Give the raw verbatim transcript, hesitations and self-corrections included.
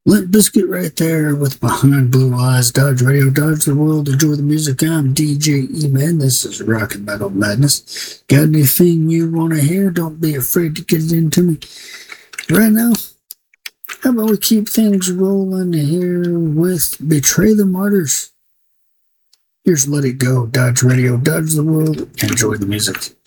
Limp Biscuit right there with Behind Blue Eyes. Dodge Radio, Dodge the World. Enjoy the music. I'm D J E-Man. This is Rock and Metal Madness. Got anything you want to hear? Don't be afraid to get it into me. Right now, how about we keep things rolling here with Betray the Martyrs? Here's Let It Go. Dodge Radio, Dodge the World. Enjoy the music.